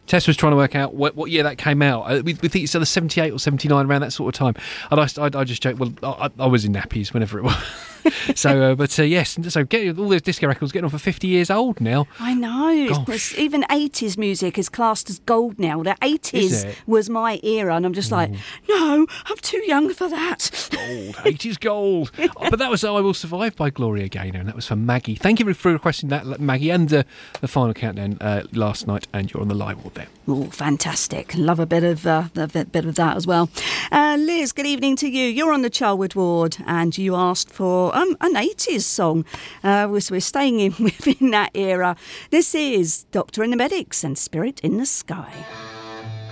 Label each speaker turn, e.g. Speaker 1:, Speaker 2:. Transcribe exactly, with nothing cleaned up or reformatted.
Speaker 1: Tess was trying to work out what, what year that came out. Uh, we, we think it's either seventy-eight or seventy-nine, around that sort of time. And I, I, I just joked, well, I, I was in nappies whenever it was. so, uh, but uh, yes, so get, all those disco records getting on for fifty years old now.
Speaker 2: I know. It's, even eighties music is classed as gold now. The eighties was my era, and I'm just like, mm. no, I'm too young for that.
Speaker 1: Gold, eighties gold. Yeah. Oh, but that was I Will Survive by Gloria Gaynor, and that was for Maggie. Thank you for requesting that, Maggie, and uh, the final countdown uh, last night, and you're on the live ward there.
Speaker 2: Oh, fantastic. Love a bit of uh, a bit of that as well. Uh, Liz, good evening to you. You're on the Charwood ward, and you asked for um, an eighties song. Uh, we're, we're staying in within that era. This is Doctor and the Medics and Spirit in the Sky.